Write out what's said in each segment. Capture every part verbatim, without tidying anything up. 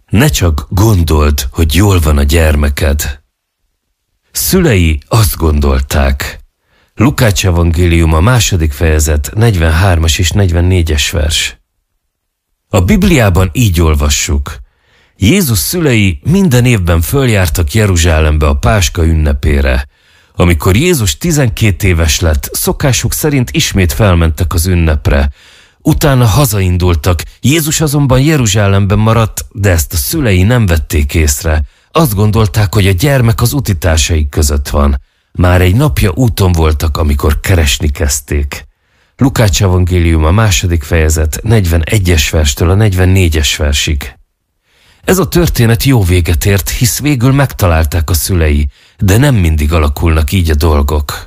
Ne csak gondold, hogy jól van a gyermeked. Szülei azt gondolták. Lukács evangélium a második fejezet negyvenhármas és negyvennégyes vers. A Bibliában így olvassuk. Jézus szülei minden évben följártak Jeruzsálembe a Páska ünnepére. Amikor Jézus tizenkét éves lett, szokásuk szerint ismét felmentek az ünnepre. Utána hazaindultak, Jézus azonban Jeruzsálemben maradt, de ezt a szülei nem vették észre. Azt gondolták, hogy a gyermek az utitársaik között van. Már egy napja úton voltak, amikor keresni kezdték. Lukács evangélium a második fejezet negyvenegyes verstől a negyvennégyes versig. Ez a történet jó véget ért, hisz végül megtalálták a szülei, de nem mindig alakulnak így a dolgok.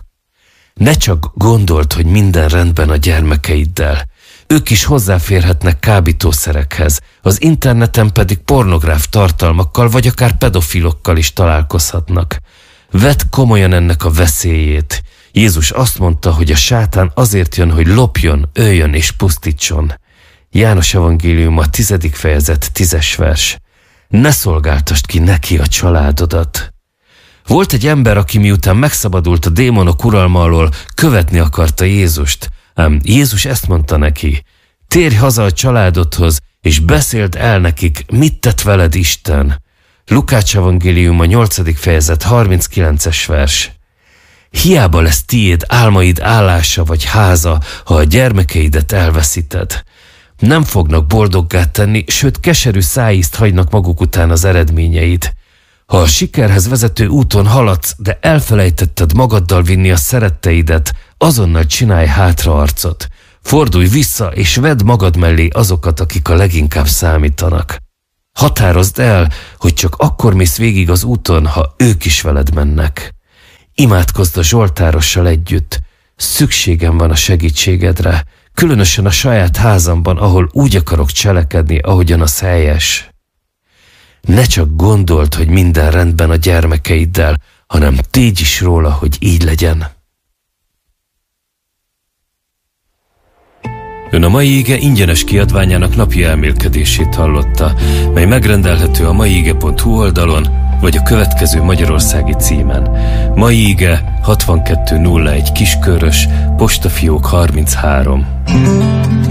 Ne csak gondold, hogy minden rendben a gyermekeiddel. Ők is hozzáférhetnek kábítószerekhez, az interneten pedig pornográf tartalmakkal vagy akár pedofilokkal is találkozhatnak. Vedd komolyan ennek a veszélyét. Jézus azt mondta, hogy a sátán azért jön, hogy lopjon, öljön és pusztítson. János evangélium a tizedik fejezet tízes vers. Ne szolgáltasd ki neki a családodat. Volt egy ember, aki miután megszabadult a démonok uralma alól, követni akarta Jézust. Ám Jézus ezt mondta neki: térj haza a családodhoz, és beszéld el nekik, mit tett veled Isten. Lukács evangélium a nyolcadik fejezet harminckilences vers. Hiába lesz tiéd álmaid állása vagy háza, ha a gyermekeidet elveszíted. Nem fognak boldoggá tenni, sőt keserű szájízt hagynak maguk után az eredményeid. Ha a sikerhez vezető úton haladsz, de elfelejtetted magaddal vinni a szeretteidet, azonnal csinálj hátraarcot. Fordulj vissza, és vedd magad mellé azokat, akik a leginkább számítanak. Határozd el, hogy csak akkor mész végig az úton, ha ők is veled mennek. Imádkozz a zsoltárossal együtt. Szükségem van a segítségedre, különösen a saját házamban, ahol úgy akarok cselekedni, ahogyan az helyes. Ne csak gondold, hogy minden rendben a gyermekeiddel, hanem tégy is róla, hogy így legyen. Ön a Mai Ige ingyenes kiadványának napi elmélkedését hallotta, mely megrendelhető a maiige pont hu oldalon, vagy a következő magyarországi címen. Mai Ige hatvankettő nulla egy Kiskörös, postafiók harminchárom.